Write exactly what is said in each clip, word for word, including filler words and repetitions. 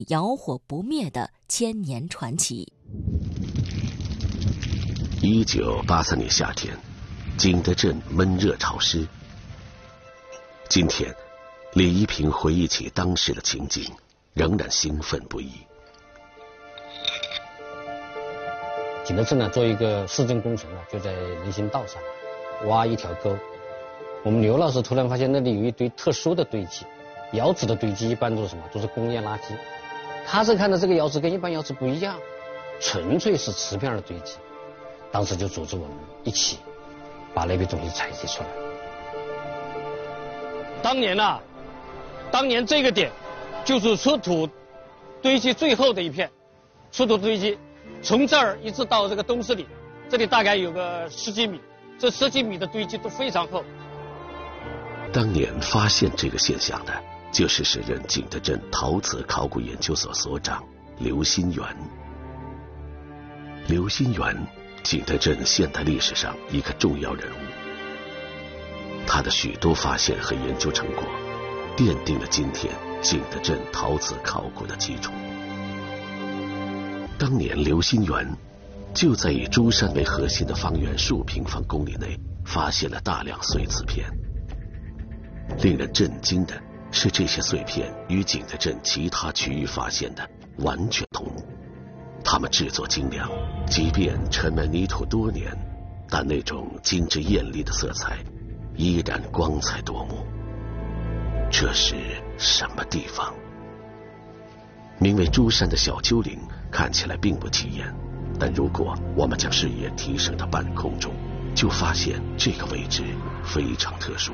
窑火不灭的千年传奇。 一九八三年夏天，景德镇闷热潮湿。今天，李一平回忆起当时的情景，仍然兴奋不已。 景德镇呢，做一个市政工程呢，就在人行道上挖一条沟。我们刘老师突然发现那里有一堆特殊的堆积，窑址的堆积一般都是什么？都是工业垃圾。他是看到这个窑址跟一般窑址不一样，纯粹是瓷片的堆积。当时就组织我们一起把那批东西采集出来。当年呐、啊，当年这个点就是出土堆积最厚的一片，出土堆积从这儿一直到这个东势里，这里大概有个十几米，这十几米的堆积都非常厚。 当年发现这个现象的，就是时任景德镇陶瓷考古研究所所长刘新元。刘新元，景德镇现代历史上一个重要人物，他的许多发现和研究成果，奠定了今天景德镇陶瓷考古的基础。当年刘新元就在以珠山为核心的方圆数平方公里内发现了大量碎瓷片。令人震惊的是，这些碎片与景德镇其他区域发现的完全同。它们制作精良，即便沉埋泥土多年，但那种精致艳丽的色彩依然光彩夺目。这是什么地方？名为珠山的小丘陵看起来并不起眼，但如果我们将视野提升到半空中，就发现这个位置非常特殊。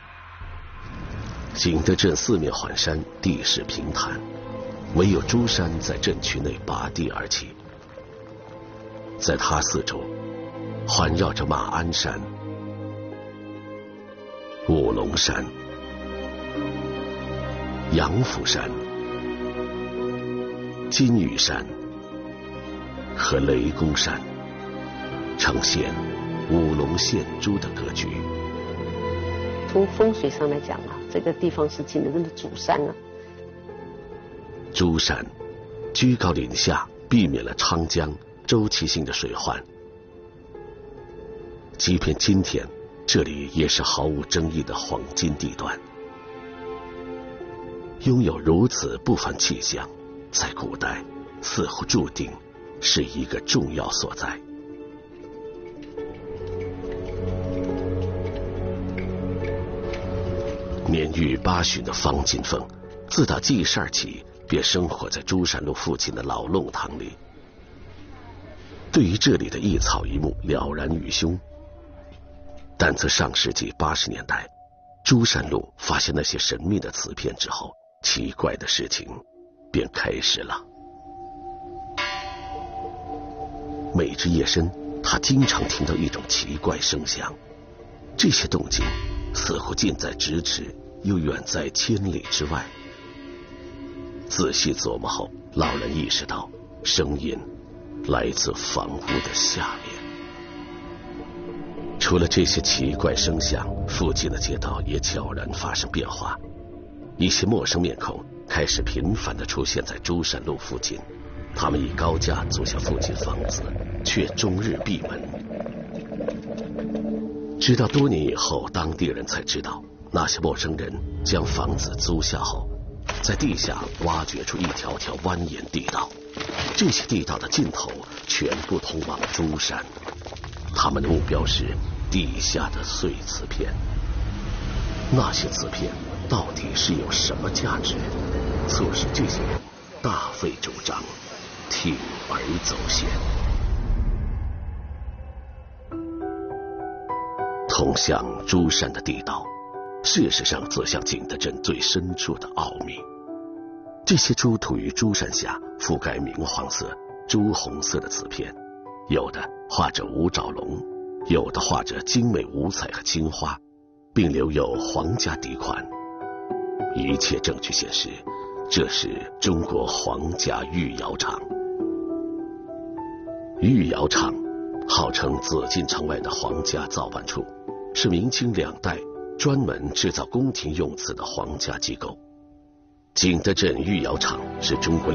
景德镇四面环山，地势平坦，唯有珠山在镇区内拔地而起。在它四周环绕着马鞍山、五龙山、杨府山、金玉山和雷公山，呈现五龙献珠的格局。 从风水上来讲啊，这个地方是景德镇的主山啊。 珠山居高临下，避免了长江周期性的水患。即便今天，这里也是毫无争议的黄金地段。拥有如此不凡气象，在古代似乎注定是一个重要所在。年逾八旬的方金凤，自打记事儿起便生活在珠山路附近的老弄堂里。对于这里的一草一木了然于胸，但自上世纪八十年代珠山路发现那些神秘的瓷片之后，奇怪的事情便开始了。每至夜深，他经常听到一种奇怪声响，这些动静似乎近在咫尺，又远在千里之外。仔细琢磨后，老人意识到声音来自房屋的下面。除了这些奇怪声响，附近的街道也悄然发生变化，一些陌生面孔开始频繁地出现在珠山路附近，他们以高价租下附近房子，却终日闭门。直到多年以后，当地人才知道，那些陌生人将房子租下后，在地下挖掘出一条条蜿蜒地道，这些地道的尽头全部通往珠山。他们的目标是地下的碎瓷片。那些瓷片到底是有什么价值，促使这些人大费周章，铤而走险。通向珠山的地道，事实上走向景德镇最深处的奥秘。这些出土于珠山下，覆盖明黄色、朱红色的瓷片，有的画着五爪龙，有的画着精美五彩和青花，并留有皇家底款。一切证据显示，这是中国皇家御窑厂。御窑厂号称紫禁城外的皇家造办处，是明清两代专门制造宫廷用瓷的皇家机构。景德镇御窑厂是中国